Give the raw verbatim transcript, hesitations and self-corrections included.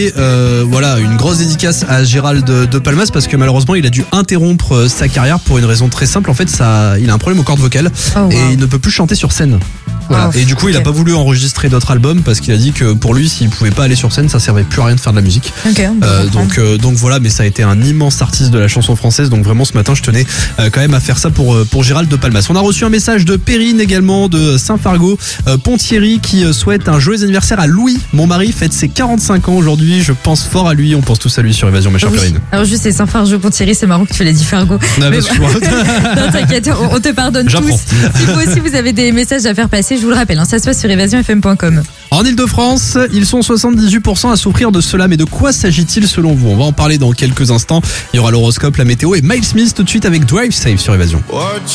Et euh, voilà, une grosse dédicace à Gérald de, de Palmas parce que malheureusement il a dû interrompre euh, sa carrière pour une raison très simple. En fait, ça, il a un problème aux cordes vocales Oh, wow. et il ne peut plus chanter sur scène. Voilà. Oh, Et du coup, il a ok. pas voulu enregistrer d'autres albums parce qu'il a dit que pour lui, s'il pouvait pas aller sur scène, ça servait plus à rien de faire de la musique. Ok, on peut Euh, comprendre. donc, euh, donc voilà, mais ça a été un immense artiste de la chanson française. Donc vraiment, ce matin, je tenais euh, quand même à faire ça pour euh, pour Gérald de Palmas. On a reçu un message de Perrine également de Saint-Fargeau, euh, Ponthierry, qui euh, souhaite un joyeux anniversaire à Louis. Mon mari fête ses quarante-cinq ans aujourd'hui. Je pense fort à lui. On pense tous à lui sur Évasion, ma chère Oui. Perrine. Alors juste c'est Saint-Fargeau-Ponthierry, c'est marrant que tu l'aies dit Fargo. Ah, Mais bah, bon. tu vois. Non, t'inquiète, on, on te pardonne tous. J'apprends. Si vous aussi vous avez des messages à faire passer, je vous le rappelle, hein, ça se passe sur évasion f m point com. En Ile-de-France, ils sont soixante-dix-huit pour cent à souffrir de cela. Mais de quoi s'agit-il selon vous? On va en parler dans quelques instants. Il y aura l'horoscope, la météo et Miles Smith tout de suite avec Drive Safe sur Évasion.